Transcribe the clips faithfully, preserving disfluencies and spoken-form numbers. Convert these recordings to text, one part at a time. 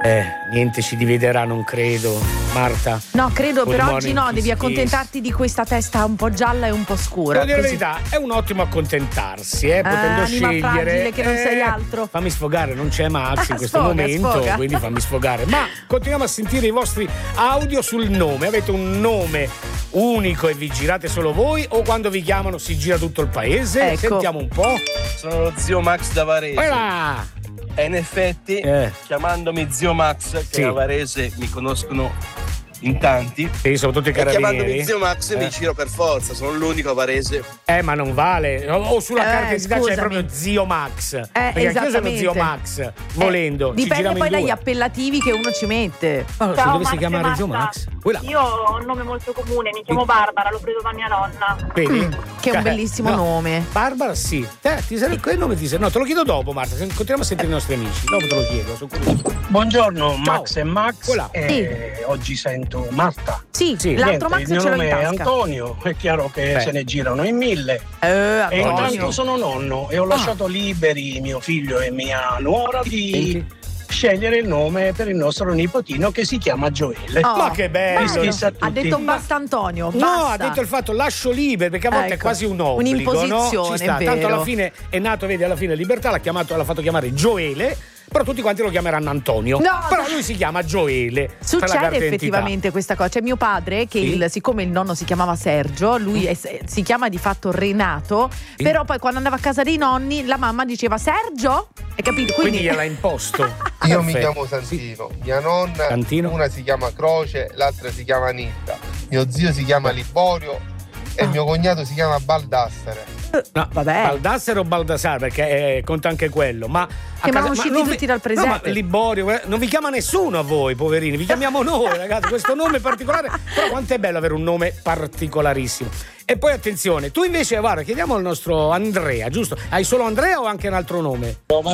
Eh, niente ci dividerà, non credo, Marta. No, credo Good per morning, oggi no, kiss, devi kiss. accontentarti di questa testa un po' gialla e un po' scura. Devo dire la così. verità, è un ottimo accontentarsi, eh, potendo Ah, anima scegliere. fragile che non eh, sei altro. Fammi sfogare, non c'è Max in questo Sfoga, momento, sfoga. quindi fammi sfogare. Ma continuiamo a sentire i vostri audio sul nome. Avete un nome unico e vi girate solo voi, o quando vi chiamano si gira tutto il paese? Ecco. Sentiamo un po'. Sono lo zio Max da Varese. Voilà. E in effetti, Eh. chiamandomi zio Max, che Sì. a Varese mi conoscono in tanti, Sì, soprattutto i e chiamandomi carabinieri. zio Max Eh. mi giro per forza, sono l'unico a Varese. Eh, ma non vale. O o sulla Eh, carta d'identità c'è scusami. proprio zio Max. Eh, Perché anch'io sono esattamente. zio Max, volendo. Eh, Ci dipende giriamo poi in dagli due. appellativi che uno ci mette. Ma se Ciao, dovessi Max e chiamare zio Marta. Max. Quella. Io ho un nome molto comune, mi chiamo Barbara, l'ho preso da mia nonna. Vedi? Mm, che è un Cioè, bellissimo no. nome. Barbara, sì. Eh, ti serve quel nome ti serve. No, te lo chiedo dopo, Marta. se- Continuiamo a sentire i nostri amici. Dopo te lo chiedo. Sono curioso. Buongiorno Ciao. Max e Max. Voilà. E oggi sento Marta. Sì, Sì. l'altro Niente, Max il ce mio l'ho nome in è tasca. Antonio, è chiaro che Eh. se ne girano in mille. Eh, E Antonio. intanto sono nonno e ho lasciato liberi mio figlio e mia nuora di Senti? scegliere il nome per il nostro nipotino che si chiama Gioele. Oh, Ma che bello. bello. Chissà a Ha tutti. detto basta Antonio, No, basta. ha detto il fatto lascio libero, perché a volte è Ecco, quasi un obbligo, un'imposizione, no? Ci sta. è Tanto vero. alla fine è nato, vedi, alla fine libertà, l'ha chiamato, l'ha fatto chiamare Gioele, però tutti quanti lo chiameranno Antonio. No, però dai. lui si chiama Gioele. per la Succede carta d'identità. effettivamente questa cosa. C'è mio padre che, Sì. il- siccome il nonno si chiamava Sergio, lui è- si chiama di fatto Renato, Sì. però poi quando andava a casa dei nonni la mamma diceva Sergio, hai capito? Quindi Quindi, gliel'ha imposto. Io mi Perfetto. chiamo Santino, mia nonna, Santino? una si chiama Croce, l'altra si chiama Nitta, mio zio si chiama Liborio e Ah. mio cognato si chiama Baldassare. No, Vabbè. Baldassare o Baldassare, perché eh, conta anche quello. Ma a Che casa- ma usciti non vi- tutti dal No, presente. ma Liborio, eh, non vi chiama nessuno a voi, poverini, vi chiamiamo noi, ragazzi. Questo nome particolare, però quanto è bello avere un nome particolarissimo. E poi attenzione, tu invece, guarda, chiediamo al nostro Andrea, giusto? Hai solo Andrea o anche un altro nome? Come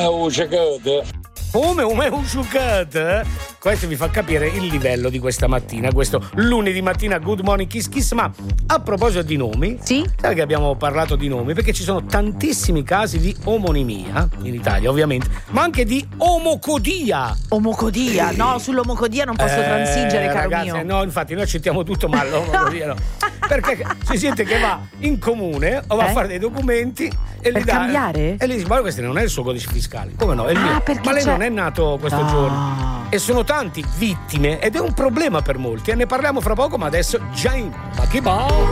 un usciucat? Questo vi fa capire il livello di questa mattina, questo lunedì mattina Good Morning Kiss Kiss. Ma a proposito di nomi, Sì? sai che abbiamo parlato di nomi? Perché ci sono tantissimi casi di omonimia in Italia, ovviamente, ma anche di omocodia. Omocodia, no, sull'omocodia non posso Eh, transigere, caro ragazzi, mio. no, infatti noi accettiamo tutto, ma l'omocodia no. Perché si sente che va in comune o va Eh? a fare dei documenti e Per li dà. cambiare? E gli dice: ma questo non è il suo codice fiscale. Come no? È il Ah, mio. perché Ma lei c'è- non è nato questo No. giorno. E sono tanti vittime ed è un problema per molti. E ne parliamo fra poco, ma adesso già in Ma che va?